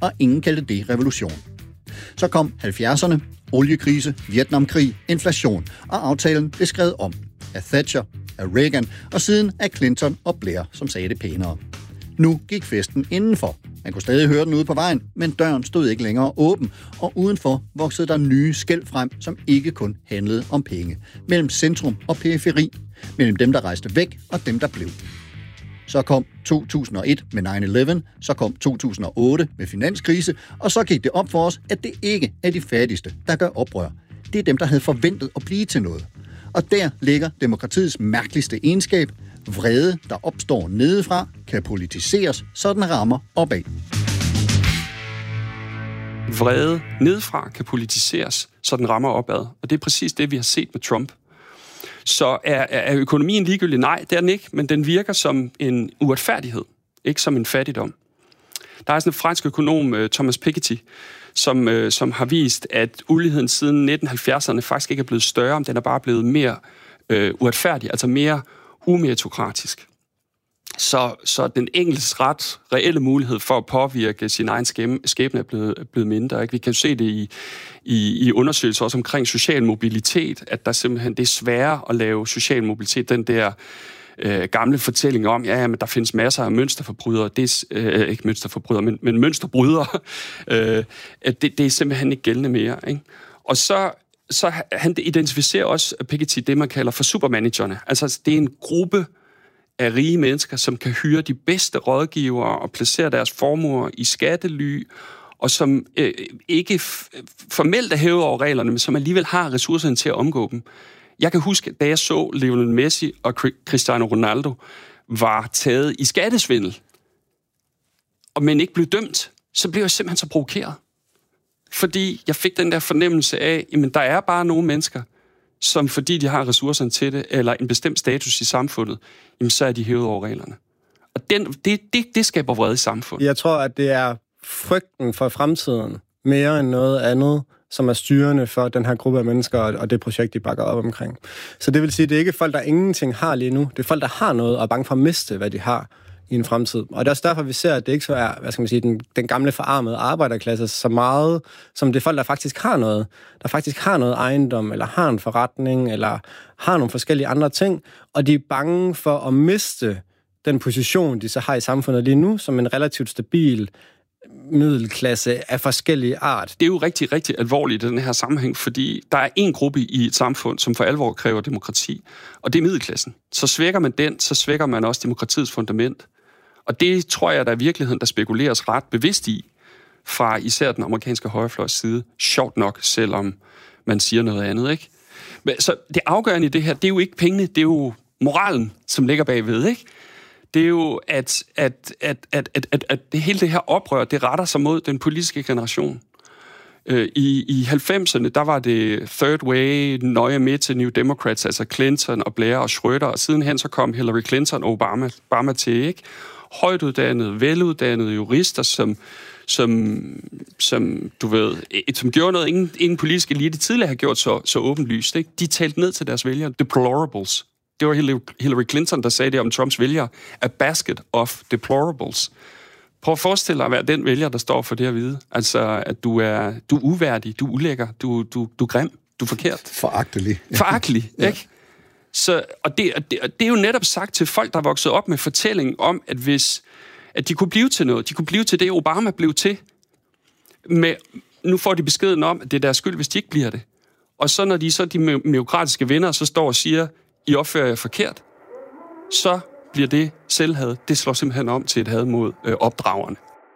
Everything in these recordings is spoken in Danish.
og ingen kaldte det revolution. Så kom 70'erne, oliekrise, Vietnamkrig, inflation, og aftalen blev skrevet om af Thatcher, af Reagan og siden af Clinton og Blair, som sagde det pænere. Nu gik festen indenfor. Man kunne stadig høre den ude på vejen, men døren stod ikke længere åben, og udenfor voksede der nye skel frem, som ikke kun handlede om penge. Mellem centrum og periferi, mellem dem, der rejste væk og dem, der blev. Så kom 2001 med 9/11, så kom 2008 med finanskrise, og så gik det op for os, at det ikke er de fattigste, der gør oprør. Det er dem, der havde forventet at blive til noget. Og der ligger demokratiets mærkeligste egenskab. Vrede, der opstår nedefra, kan politiseres, så den rammer opad. Vrede nedefra kan politiseres, så den rammer opad. Og det er præcis det, vi har set med Trump. Så er økonomien ligegyldig? Nej, det er den ikke, men den virker som en uretfærdighed, ikke som en fattigdom. Der er sådan en fransk økonom, Thomas Piketty, som har vist, at uligheden siden 1970'erne faktisk ikke er blevet større, men den er bare blevet mere uretfærdig, altså mere umeritokratisk. Så den enkeltes ret, reelle mulighed for at påvirke sin egen skæbne er blevet mindre. Ikke? Vi kan jo se det i undersøgelser også omkring social mobilitet, at der simpelthen det er sværere at lave social mobilitet. Den der gamle fortælling om, men der findes masser af mønsterforbrydere, ikke mønsterforbrydere, men mønsterbrydere, det er simpelthen ikke gældende mere. Ikke? Og så han identificerer også Piketty det, man kalder for supermanagerne. Altså, det er en gruppe af rige mennesker, som kan hyre de bedste rådgivere og placere deres formuer i skattely, og som ikke formelt er hævet over reglerne, men som alligevel har ressourcerne til at omgå dem. Jeg kan huske, da jeg så Lionel Messi og Cristiano Ronaldo var taget i skattesvindel, men ikke blev dømt, så blev jeg simpelthen så provokeret. Fordi jeg fik den der fornemmelse af, at der er bare nogle mennesker, som fordi de har ressourcerne til det, eller en bestemt status i samfundet, jamen, så er de hævet over reglerne. Og det skaber vrede i samfundet. Jeg tror, at det er frygten for fremtiden, mere end noget andet, som er styrende for den her gruppe af mennesker, og det projekt, de bakker op omkring. Så det vil sige, at det er ikke folk, der ingenting har lige nu. Det er folk, der har noget, og er bange for at miste, hvad de har i en fremtid. Og det er også derfor, vi ser, at det ikke så er, den gamle forarmede arbejderklasse så meget, som det er folk, der faktisk har noget. Der faktisk har noget ejendom, eller har en forretning, eller har nogle forskellige andre ting, og de er bange for at miste den position, de så har i samfundet lige nu, som en relativt stabil middelklasse af forskellige art. Det er jo rigtig, rigtig alvorligt i den her sammenhæng, fordi der er en gruppe i et samfund, som for alvor kræver demokrati, og det er middelklassen. Så svækker man den, så svækker man også demokratiets fundament. Og det tror jeg, der er virkeligheden, der spekuleres ret bevidst i, fra især den amerikanske højrefløjs side. Sjovt nok, selvom man siger noget andet, ikke? Men, så det afgørende i det her, det er jo ikke pengene, det er jo moralen, som ligger bagved, ikke? Det er jo, at det hele det her oprør, det retter sig mod den politiske generation. I 90'erne, der var det Third Way, Neue Mitte, New Democrats, altså Clinton og Blair og Schröder, og sidenhen så kom Hillary Clinton og Obama til, ikke? Højtuddannede, veluddannede jurister, som du ved, som gjorde noget, ingen politisk elite tidligere har gjort så åbenlyst, ikke? De talte ned til deres vælgere, deplorables. Det var Hillary Clinton, der sagde det om Trumps vælgere, a basket of deplorables. Prøv at forestille dig at være den vælger, der står for det at vide. Altså, at du er uværdig, du er ulækker, du er grim, du er forkert. Foragtelig. Foragtelig, ja. Ikke? Så, og det er jo netop sagt til folk, der er vokset op med fortællingen om, at de kunne blive til noget. De kunne blive til det, Obama blev til. Nu får de beskeden om, at det er deres skyld, hvis de ikke bliver det. Og så når de meritokratiske venner så står og siger, I opfører jer forkert, så bliver det selvhad. Det slår simpelthen om til et had mod opdragerne.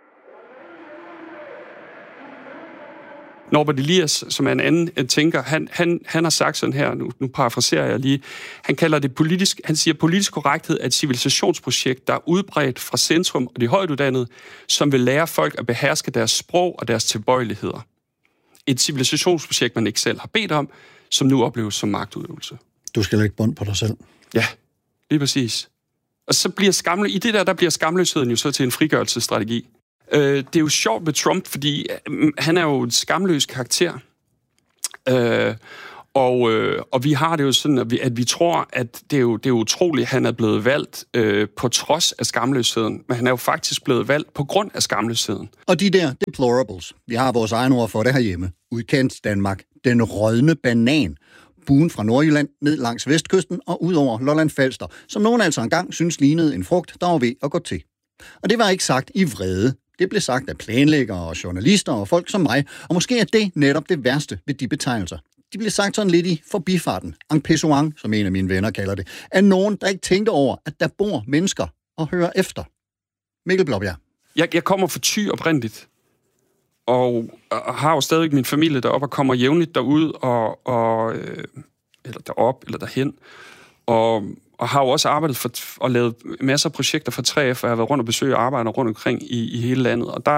Norbert Elias, som er en anden tænker, han har sagt sådan her, nu parafraserer jeg lige, han siger, politisk korrekthed er et civilisationsprojekt, der er udbredt fra centrum og de højtuddannede, som vil lære folk at beherske deres sprog og deres tilbøjeligheder. Et civilisationsprojekt, man ikke selv har bedt om, som nu opleves som magtudøvelse. Du skal lægge bånd på dig selv. Ja, lige præcis. Og så bliver i det der bliver skamløsheden jo så til en frigørelsesstrategi. Det er jo sjovt med Trump, fordi han er jo en skamløs karakter. Og vi har det jo sådan, at vi tror, at det er utroligt, at han er blevet valgt på trods af skamløsheden. Men han er jo faktisk blevet valgt på grund af skamløsheden. Og de der deplorables, vi har vores egen ord for det herhjemme. Udkants Danmark, den rådne banan. Buen fra Nordjylland ned langs vestkysten og ud over Lolland-Falster, som nogen altså engang synes lignede en frugt, der var ved at gå til. Og det var ikke sagt i vrede. Det blev sagt af planlæggere og journalister og folk som mig, og måske er det netop det værste ved de betegnelser. De blev sagt sådan lidt i forbifarten, en pessoang, som en af mine venner kalder det, af nogen, der ikke tænkte over, at der bor mennesker og hører efter. Mikkel Blåbjerg. Jeg kommer fra Thy oprindeligt, og har jo stadig min familie deroppe og kommer jævnligt derud, eller derop, eller derhen, og har jo også arbejdet for og lavet masser af projekter for 3F, og jeg har været rundt og besøge arbejdere rundt omkring i hele landet. Og der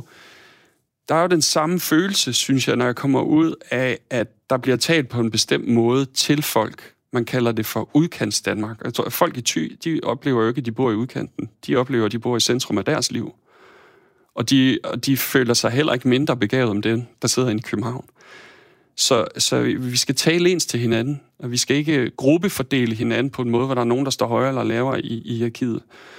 er jo den samme følelse, synes jeg, når jeg kommer ud af, at der bliver talt på en bestemt måde til folk. Man kalder det for udkants Danmark. Jeg tror, at folk i Thy, de oplever jo ikke, at de bor i udkanten. De oplever, at de bor i centrum af deres liv. Og de føler sig heller ikke mindre begavet om den, der sidder inde i København. Så vi skal tale ens til hinanden, og vi skal ikke gruppefordele hinanden på en måde, hvor der er nogen, der står højere eller lavere i hierarkiet.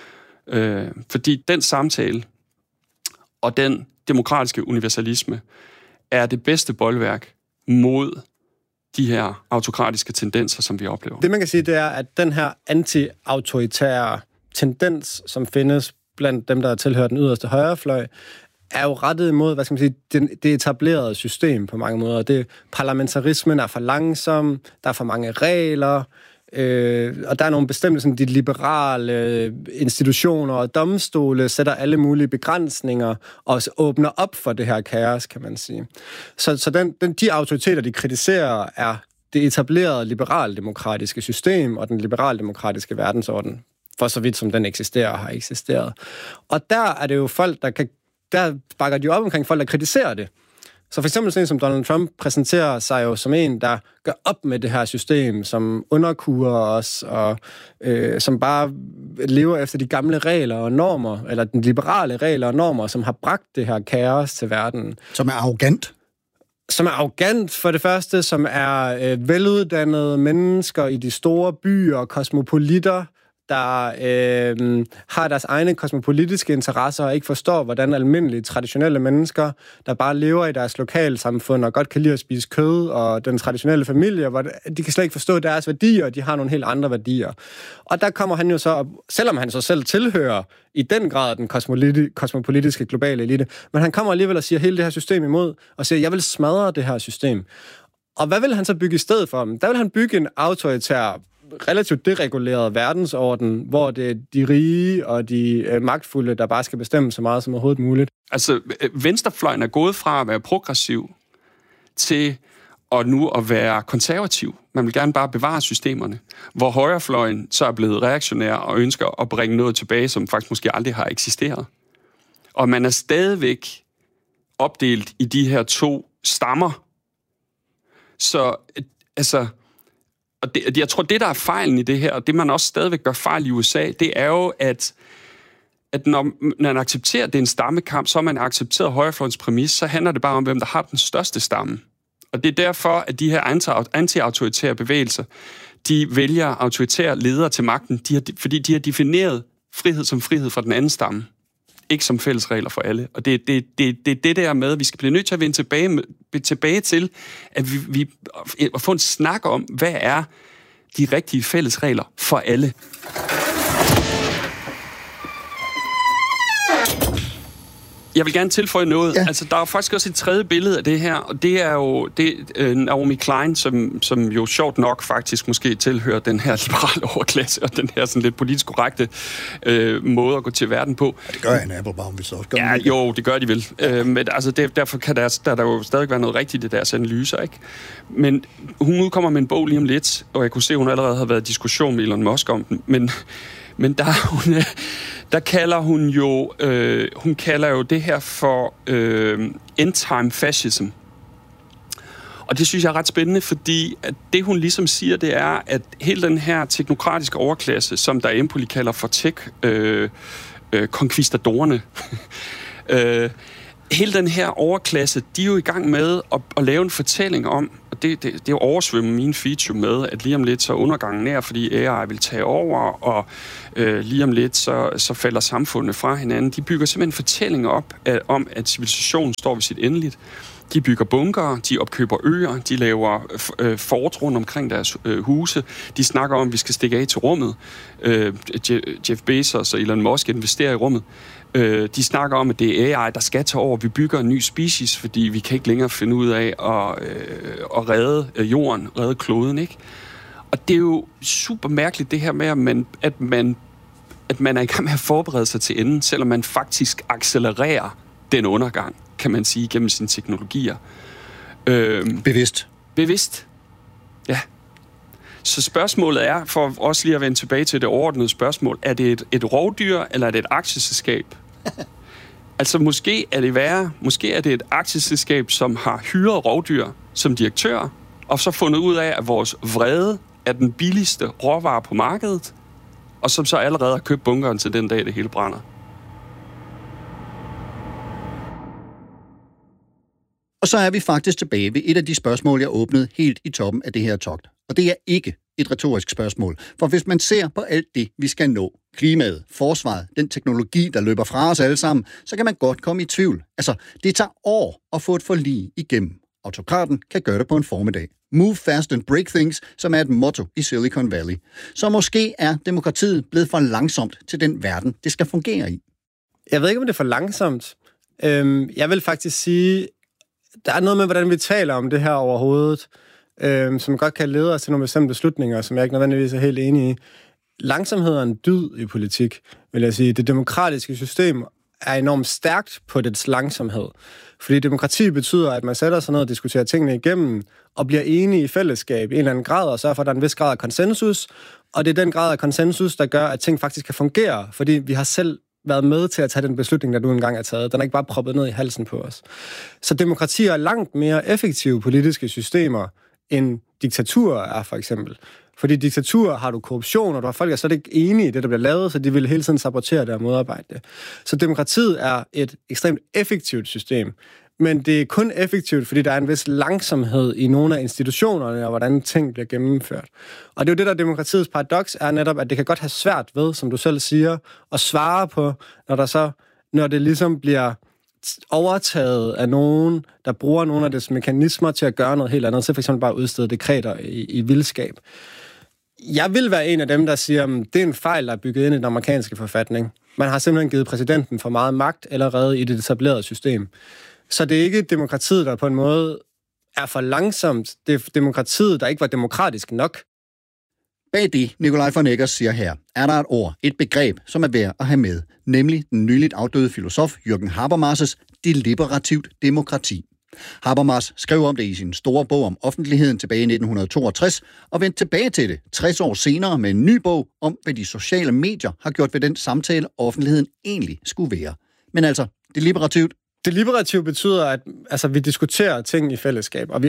Fordi den samtale og den demokratiske universalisme er det bedste bolværk mod de her autokratiske tendenser, som vi oplever. Det man kan sige, det er, at den her anti-autoritære tendens, som findes blandt dem, der tilhører den yderste højrefløj, er jo rettet imod, hvad skal man sige, det etablerede system på mange måder. Parlamentarismen er for langsom, der er for mange regler, og der er nogle bestemte sådan, de liberale institutioner og domstole sætter alle mulige begrænsninger og åbner op for det her kaos, kan man sige. Så de autoriteter, de kritiserer, er det etablerede liberaldemokratiske system og den liberaldemokratiske verdensorden, for så vidt som den eksisterer og har eksisteret. Og der er det jo folk, der bakker de op omkring folk, der kritiserer det. Så for eksempel sådan en som Donald Trump præsenterer sig jo som en, der gør op med det her system, som underkurer os, og som bare lever efter de gamle regler og normer, eller den liberale regler og normer, som har bragt det her kaos til verden. Som er arrogant. Som er arrogant for det første, som er veluddannede mennesker i de store byer, kosmopolitter, der har deres egne kosmopolitiske interesser og ikke forstår, hvordan almindelige, traditionelle mennesker, der bare lever i deres lokalsamfund og godt kan lide at spise kød, og den traditionelle familie, hvor de kan slet ikke forstå deres værdier, og de har nogle helt andre værdier. Og der kommer han jo så, selvom han så selv tilhører i den grad den kosmopolitiske globale elite, men han kommer alligevel og siger hele det her system imod, og siger, jeg vil smadre det her system. Og hvad vil han så bygge i stedet for? Der vil han bygge en autoritær, relativt dereguleret verdensorden, hvor det er de rige og de magtfulde, der bare skal bestemme så meget som overhovedet muligt. Altså, venstrefløjen er gået fra at være progressiv til at være konservativ. Man vil gerne bare bevare systemerne. Hvor højrefløjen så er blevet reaktionær og ønsker at bringe noget tilbage, som faktisk måske aldrig har eksisteret. Og man er stadigvæk opdelt i de her to stammer. Så, altså... Og jeg tror, det der er fejlen i det her, og det man også stadigvæk gør fejl i USA, det er jo, at når man accepterer, at det er en stammekamp, så har man accepteret højrefløjens præmis, så handler det bare om, hvem der har den største stamme. Og det er derfor, at de her anti-autoritære bevægelser, de vælger autoritære ledere til magten, fordi de har defineret frihed som frihed fra den anden stamme. Ikke som fælles regler for alle. Og det er det der med, at vi skal blive nødt til at vende tilbage til, at vi at få en snak om, hvad er de rigtige fælles regler for alle. Jeg vil gerne tilføje noget. Ja. Altså, der er faktisk også et tredje billede af det her, og det er jo Naomi Klein, som jo sjovt nok faktisk måske tilhører den her liberale overklasse, og den her sådan lidt politisk korrekte måde at gå til verden på. Ja, det gør Anne Applebaum, hvis også gør ja, det. Jo, det gør de vel. Men altså, derfor kan der jo stadig være noget rigtigt i deres analyser, ikke? Men hun udkommer med en bog lige om lidt, og jeg kunne se, at hun allerede har været i diskussion med Elon Musk om den, men der kalder hun jo, hun kalder jo det her for end-time fascism. Og det synes jeg er ret spændende, fordi at det hun ligesom siger, det er, at hele den her teknokratiske overklasse, som der Empoli kalder for tech-konquistadorerne, hele den her overklasse, de er jo i gang med at lave en fortælling om, og det oversvømmer min feature med, at lige om lidt så er undergangen nær, fordi AI vil tage over, og lige om lidt så falder samfundet fra hinanden. De bygger simpelthen fortællinger op om, at civilisationen står ved sit endeligt. De bygger bunkere, de opkøber øer, de laver fort rundt omkring deres huse. De snakker om, at vi skal stikke af til rummet. Jeff Bezos og Elon Musk investerer i rummet. De snakker om, at det er AI, der skal tage over. Vi bygger en ny species, fordi vi kan ikke længere finde ud af at redde jorden, redde kloden, ikke? Og det er jo super mærkeligt, det her med, at man er i gang med at forberede sig til enden, selvom man faktisk accelererer den undergang, kan man sige, gennem sine teknologier. Bevidst. Ja. Så spørgsmålet er, for også lige at vende tilbage til det overordnede spørgsmål, er det et rovdyr, eller er det et aktieselskab? Altså måske er det et aktieselskab, som har hyret rovdyr som direktør, og så fundet ud af, at vores vrede er den billigste råvare på markedet, og som så allerede har købt bunkeren til den dag, det hele brænder. Og så er vi faktisk tilbage ved et af de spørgsmål, jeg åbnede helt i toppen af det her togt. Og det er ikke et retorisk spørgsmål. For hvis man ser på alt det, vi skal nå, klimaet, forsvaret, den teknologi, der løber fra os alle sammen, så kan man godt komme i tvivl. Altså, det tager år at få et forlig igennem. Autokraten kan gøre det på en formiddag. Move fast and break things, som er et motto i Silicon Valley. Så måske er demokratiet blevet for langsomt til den verden, det skal fungere i. Jeg ved ikke, om det er for langsomt. Jeg vil faktisk sige, der er noget med, hvordan vi taler om det her overhovedet, som godt kan lede os til nogle bestemte beslutninger, som jeg ikke nødvendigvis er helt enig i. Langsomhed er en dyd i politik, vil jeg sige. Det demokratiske system er enormt stærkt på dets langsomhed. Fordi demokrati betyder, at man sætter sig ned og diskuterer tingene igennem, og bliver enige i fællesskab i en eller anden grad, og sørger for, at der er en vis grad af konsensus. Og det er den grad af konsensus, der gør, at ting faktisk kan fungere, fordi vi har selv været med til at tage den beslutning, der nu engang er taget. Den er ikke bare proppet ned i halsen på os. Så demokratier er langt mere effektive politiske systemer, end diktaturer er, for eksempel. Fordi i diktaturer har du korruption, og du har folk, der slet ikke enige i det, der bliver lavet, så de vil hele tiden sabotere det og modarbejde det. Så demokratiet er et ekstremt effektivt system. Men det er kun effektivt, fordi der er en vis langsomhed i nogle af institutionerne, og hvordan ting bliver gennemført. Og det er jo det, der demokratiets paradoks er netop, at det kan godt have svært ved, som du selv siger, at svare på, når det ligesom bliver overtaget af nogen, der bruger nogle af dets mekanismer til at gøre noget helt andet, så for eksempel bare udstede dekreter i vildskab. Jeg vil være en af dem, der siger, at det er en fejl, der er bygget ind i den amerikanske forfatning. Man har simpelthen givet præsidenten for meget magt allerede i det etablerede system. Så det er ikke demokratiet, der på en måde er for langsomt. Det er demokratiet, der ikke var demokratisk nok. Bag det, Nikolaj von Eggers siger her, er der et ord, et begreb, som er værd at have med, nemlig den nyligt afdøde filosof Jürgen Habermas' deliberativt demokrati. Habermas skrev om det i sin store bog om offentligheden tilbage i 1962, og vendte tilbage til det 60 år senere med en ny bog om, hvad de sociale medier har gjort ved den samtale, offentligheden egentlig skulle være. Men altså, deliberativt. Deliberativt betyder, at vi diskuterer ting i fællesskab, og vi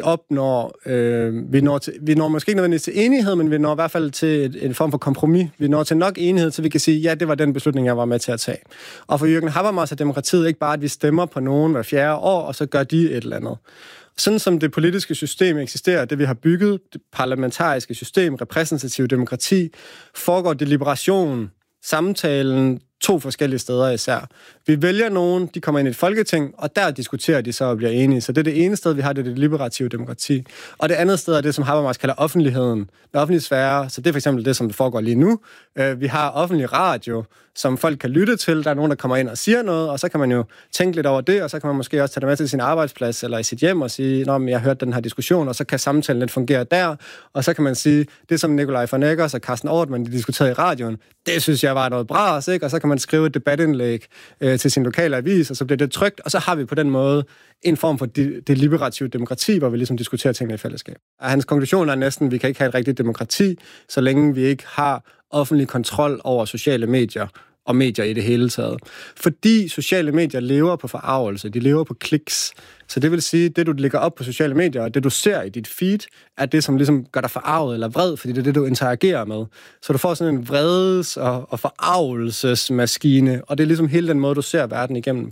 når måske ikke nødvendigvis til enighed, men vi når i hvert fald til en form for kompromis. Vi når til nok enighed, så vi kan sige, ja, det var den beslutning, jeg var med til at tage. Og for Jürgen Habermas er demokratiet ikke bare, at vi stemmer på nogen hver 4. år, og så gør de et eller andet. Sådan som det politiske system eksisterer, det vi har bygget, det parlamentariske system, repræsentativ demokrati, foregår deliberation, samtalen, 2 forskellige steder især. Vi vælger nogen, de kommer ind i et folketing, og der diskuterer de så og bliver enige. Så det er det ene sted, vi har det deliberative demokrati. Og det andet sted er det, som Habermas kalder offentligheden. Den offentlige sfære, så det er for eksempel det, som det foregår lige nu. Vi har offentlig radio, som folk kan lytte til. Der er nogen, der kommer ind og siger noget, og så kan man jo tænke lidt over det, og så kan man måske også tage det med til sin arbejdsplads eller i sit hjem og sige, nå, men jeg har hørt den her diskussion, og så kan samtalen lidt fungere der, og så kan man sige, det som Nikolaj von Eggers og Carsten Ortmann, de diskuterede i radioen, det synes jeg var noget bras, ikke? Og så kan man skrive et debatindlæg til sin lokale avis, og så bliver det trykt, og så har vi på den måde en form for deliberativt demokrati, hvor vi ligesom diskuterer tingene i fællesskab. Og hans konklusion er næsten, at vi kan ikke have et rigtigt demokrati, så længe vi ikke har offentlig kontrol over sociale medier og medier i det hele taget. Fordi sociale medier lever på forarvelse, de lever på kliks. Så det vil sige, at det, du lægger op på sociale medier, og det, du ser i dit feed, er det, som ligesom gør dig forarvet eller vred, fordi det er det, du interagerer med. Så du får sådan en vredes- og forarvelsesmaskine, og det er ligesom hele den måde, du ser verden igennem på.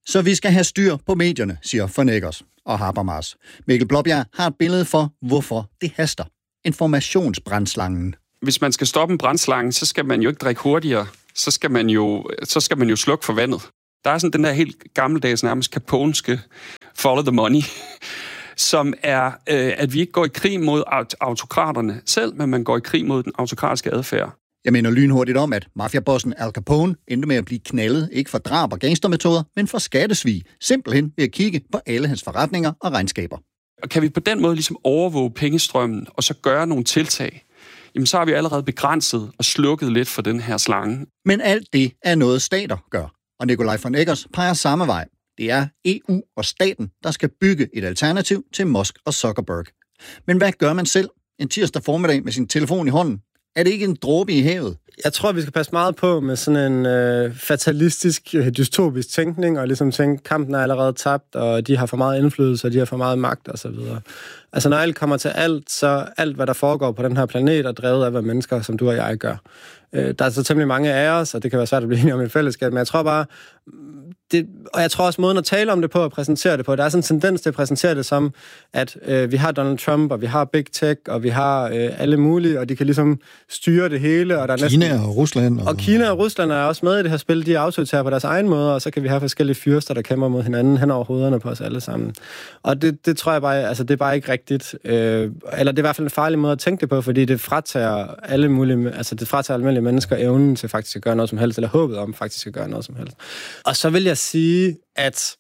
Så vi skal have styr på medierne, siger von Eggers og Habermas. Mikkel Blåbjerg har et billede for, hvorfor det haster. Informationsbrændslangen. Hvis man skal stoppe en brændslange, så skal man jo ikke drikke hurtigere. Så skal man jo slukke for vandet. Der er sådan den der helt gammeldags, nærmest caponske follow the money, som er, at vi ikke går i krig mod autokraterne selv, men man går i krig mod den autokratiske adfærd. Jeg mener lynhurtigt om, at mafiabossen Al Capone endte med at blive knaldet, ikke for drab og gangstermetoder, men for skattesvig, simpelthen ved at kigge på alle hans forretninger og regnskaber. Og kan vi på den måde ligesom overvåge pengestrømmen, og så gøre nogle tiltag, jamen så har vi allerede begrænset og slukket lidt for den her slange. Men alt det er noget stater gør, og Nikolaj von Eggers peger samme vej. Det er EU og staten, der skal bygge et alternativ til Musk og Zuckerberg. Men hvad gør man selv en tirsdag formiddag med sin telefon i hånden? Er det ikke en dråbe i havet? Jeg tror, vi skal passe meget på med sådan en fatalistisk, dystopisk tænkning, og ligesom tænke, kampen er allerede tabt, og de har for meget indflydelse, og de har for meget magt, osv. Altså, når alt kommer til alt, så alt, hvad der foregår på den her planet, er drevet af, hvad mennesker, som du og jeg gør. Der er så temmelig mange af os, og det kan være svært at blive enige om et fællesskab, men jeg tror bare, og jeg tror også, måden at tale om det på og præsentere det på, der er sådan en tendens til at præsentere det som, at vi har Donald Trump, og vi har Big Tech, og vi har alle mulige, og de kan ligesom styre det hele. Og der er Kina og Rusland. Og Kina og Rusland er også med i det her spil. De er autoritære på deres egen måde, og så kan vi have forskellige fyrster, der kæmper mod hinanden hen over hovederne på os alle sammen. Og det tror jeg bare, altså det er bare ikke rigtigt. Eller det er i hvert fald en farlig måde at tænke det på, fordi det fratager alle mulige, altså det fratager almindelige mennesker evnen til faktisk at gøre noget som helst, eller håbet om faktisk at gøre noget som helst. Og så vil jeg sige, at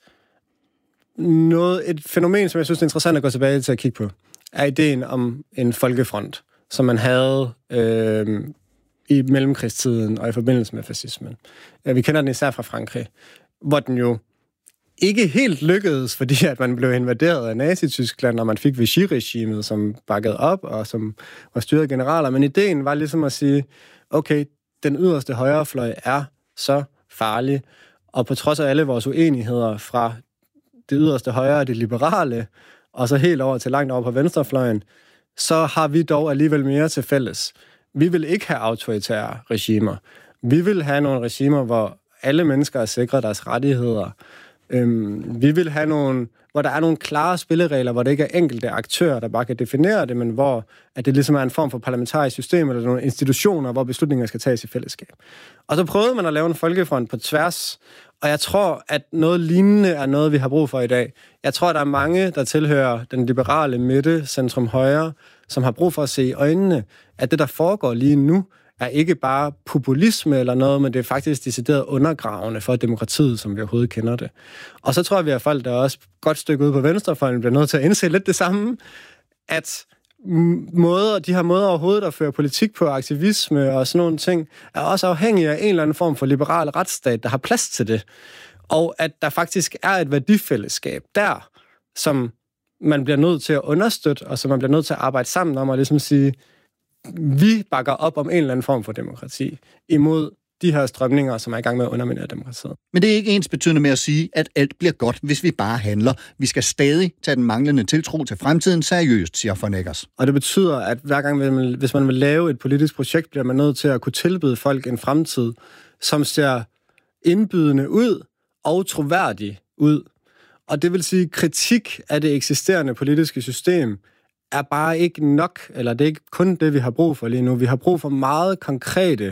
et fænomen, som jeg synes er interessant at gå tilbage til at kigge på, er ideen om en folkefront, som man havde i mellemkrigstiden og i forbindelse med fascismen. Vi kender den især fra Frankrig, hvor den jo ikke helt lykkedes, fordi at man blev invaderet af Nazi-Tyskland, og man fik Vichy-regimet, som bakkede op, og som var styret generaler. Men ideen var ligesom at sige, okay, den yderste højrefløj er så farlig, og på trods af alle vores uenigheder fra det yderste højre, det liberale, og så helt over til langt over på venstrefløjen, så har vi dog alligevel mere til fælles. Vi vil ikke have autoritære regimer. Vi vil have nogle regimer, hvor alle mennesker er sikret deres rettigheder. Vi vil have hvor der er nogle klare spilleregler, hvor det ikke er enkelte aktører, der bare kan definere det, men hvor at det ligesom er en form for parlamentarisk system, eller nogle institutioner, hvor beslutninger skal tages i fællesskab. Og så prøvede man at lave en folkefront på tværs, og jeg tror, at noget lignende er noget, vi har brug for i dag. Jeg tror, der er mange, der tilhører den liberale midte, centrum højre, som har brug for at se i øjnene, at det, der foregår lige nu, er ikke bare populisme eller noget, men det er faktisk decideret undergravende for demokratiet, som vi overhovedet kender det. Og så tror jeg, vi har folk, der er også godt stykke ude på venstrefløjen, bliver nødt til at indse lidt det samme, at de her måder overhovedet at føre politik på, aktivisme og sådan nogle ting, er også afhængige af en eller anden form for liberal retsstat, der har plads til det. Og at der faktisk er et værdifællesskab der, som man bliver nødt til at understøtte, og som man bliver nødt til at arbejde sammen om, og ligesom sige, vi bakker op om en eller anden form for demokrati, imod de her strømninger, som er i gang med at underminere demokratiet. Men det er ikke ens betydende med at sige, at alt bliver godt, hvis vi bare handler. Vi skal stadig tage den manglende tiltro til fremtiden seriøst, siger von Eggers. Og det betyder, at hver gang, hvis man vil lave et politisk projekt, bliver man nødt til at kunne tilbyde folk en fremtid, som ser indbydende ud og troværdig ud. Og det vil sige, kritik af det eksisterende politiske system er bare ikke nok, eller det er ikke kun det, vi har brug for lige nu. Vi har brug for meget konkrete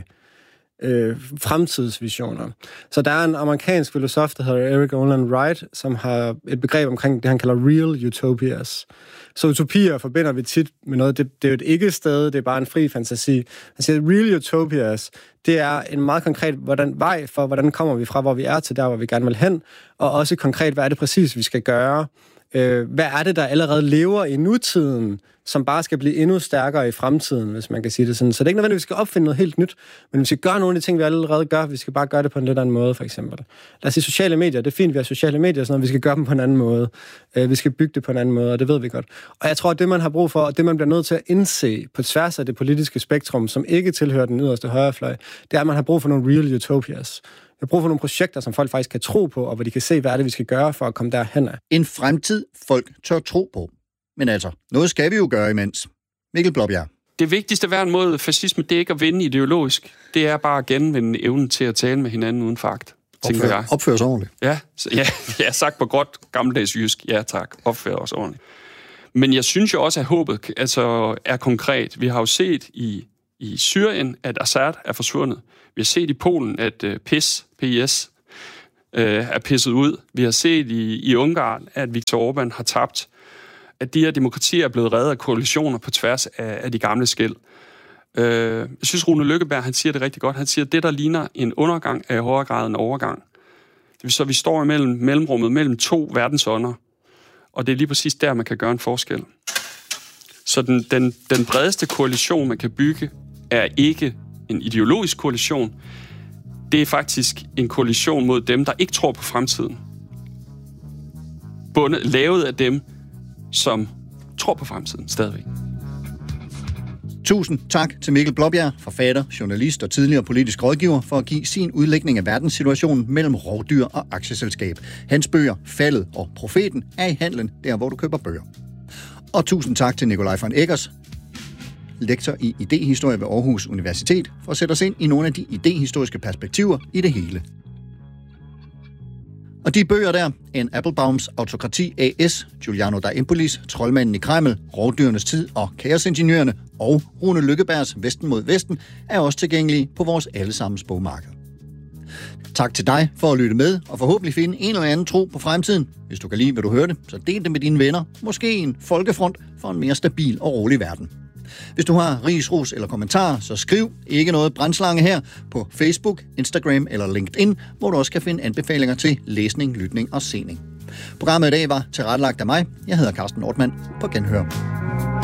fremtidsvisioner. Så der er en amerikansk filosof, der hedder Eric Olin Wright, som har et begreb omkring det, han kalder real utopias. Så utopier forbinder vi tit med noget, det er jo et ikke-sted, det er bare en fri fantasi. Han siger, real utopias, det er en meget konkret vej for, hvordan kommer vi fra, hvor vi er til der, hvor vi gerne vil hen, og også konkret, hvad er det præcis, vi skal gøre. Hvad er det, der allerede lever i nutiden, som bare skal blive endnu stærkere i fremtiden, hvis man kan sige det sådan. Så det er ikke nødvendigt, at vi skal opfinde noget helt nyt, men vi skal gøre nogle af de ting, vi allerede gør. Vi skal bare gøre det på en lidt anden måde, for eksempel. Lad os sige sociale medier. Det er fint, vi har sociale medier, sådan noget. Vi skal gøre dem på en anden måde. Vi skal bygge det på en anden måde, og det ved vi godt. Og jeg tror, at det, man har brug for, og det, man bliver nødt til at indse på tværs af det politiske spektrum, som ikke tilhører den yderste højrefløj, det er, at man har brug for nogle real utopias. Vi har brug for nogle projekter, som folk faktisk kan tro på, og hvor de kan se, hvad er det, vi skal gøre for at komme derhen af. En fremtid, folk tør tro på. Men altså, noget skal vi jo gøre imens. Mikkel Blåbjerg. Det vigtigste værn mod fascisme, det er ikke at vinde ideologisk. Det er bare at genvinde evnen til at tale med hinanden uden fakt. tænker jeg. Opfør sig ordentligt. Ja, sagt på godt gammeldags jysk. Ja tak, opfør os ordentligt. Men jeg synes jo også, at håbet er konkret. Vi har jo set i Syrien, at Assad er forsvundet. Vi har set i Polen, at PIS er pisset ud. Vi har set i Ungarn, at Viktor Orbán har tabt. At de her demokratier er blevet reddet af koalitioner på tværs af de gamle skel. Jeg synes, Rune Lykkeberg, han siger det rigtig godt. Han siger, at det, der ligner en undergang, er i højere grad en overgang. Så vi står imellem mellemrummet mellem to verdensånder, og det er lige præcis der, man kan gøre en forskel. Så den bredeste koalition, man kan bygge, er ikke en ideologisk koalition. Det er faktisk en koalition mod dem, der ikke tror på fremtiden. Lavet af dem, som tror på fremtiden stadigvæk. Tusind tak til Mikkel Blaabjerg, forfatter, journalist og tidligere politisk rådgiver, for at give sin udlægning af verdenssituationen mellem rovdyr og aktieselskab. Hans bøger, Faldet og Profeten, er i handlen der, hvor du køber bøger. Og tusind tak til Nikolaj von Eggers, lektor i idehistorie ved Aarhus Universitet, for at sætte os ind i nogle af de idehistoriske perspektiver i det hele. Og de bøger der, en Applebaums Autokrati A/S, Giuliano da Empolis, Troldmanden i Kreml, Rovdyrenes Tid og Kaosingeniørerne og Rune Lykkebergs Vesten mod Vesten, er også tilgængelige på vores allesammens bogmarked. Tak til dig for at lytte med, og forhåbentlig finde en eller anden tro på fremtiden. Hvis du kan lide, hvad du hørte, så del det med dine venner. Måske en folkefront for en mere stabil og rolig verden. Hvis du har ris, ros eller kommentarer, så skriv ikke noget brandslange her på Facebook, Instagram eller LinkedIn, hvor du også kan finde anbefalinger til læsning, lytning og sening. Programmet i dag var tilrettelagt af mig. Jeg hedder Carsten Nordmann. På genhør.